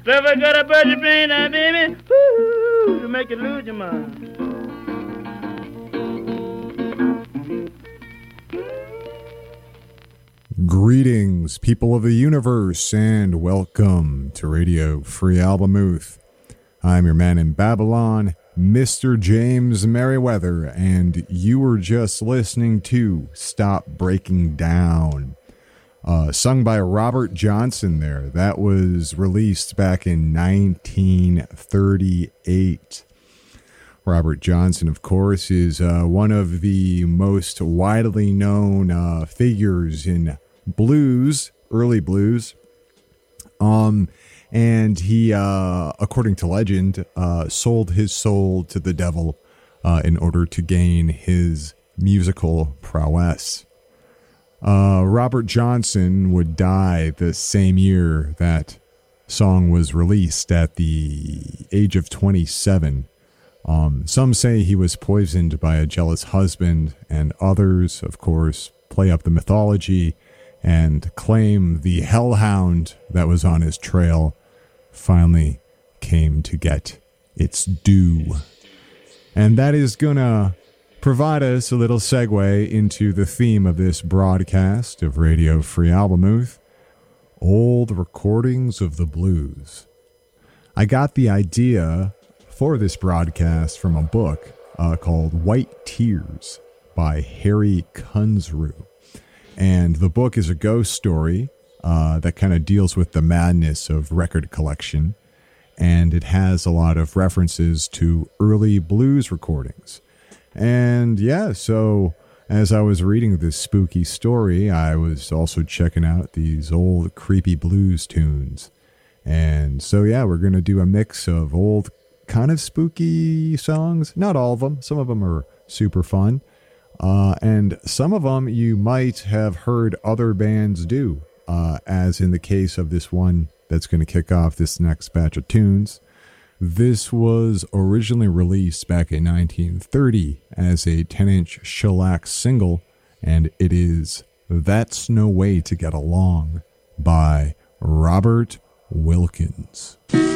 Stuff I got about your brain now, baby, woo, to make you lose your mind. Greetings, people of the universe, and welcome to Radio Free Albemuth. I'm your man in Babylon, Mr. James Merriweather, and you were just listening to Stop Breaking Down, sung by Robert Johnson there. That was released back in 1938. Robert Johnson, of course, is one of the most widely known figures in blues, early blues. And he, according to legend, sold his soul to the devil in order to gain his musical prowess. Robert Johnson would die the same year that song was released at the age of 27. Some say he was poisoned by a jealous husband, and others, of course, play up the mythology and claim the hellhound that was on his trail finally came to get its due. And that is gonna provide us a little segue into the theme of this broadcast of Radio Free Albemuth, old recordings of the blues. I got the idea for this broadcast from a book called White Tears by Harry Kunzru. And the book is a ghost story that kind of deals with the madness of record collection. And it has a lot of references to early blues recordings. And yeah, so as I was reading this spooky story, I was also checking out these old creepy blues tunes. And so yeah, we're going to do a mix of old kind of spooky songs. Not all of them. Some of them are super fun. And some of them you might have heard other bands do, as in the case of this one that's going to kick off this next batch of tunes. This was originally released back in 1930 as a 10-inch shellac single, and it is That's No Way to Get Along by Robert Wilkins.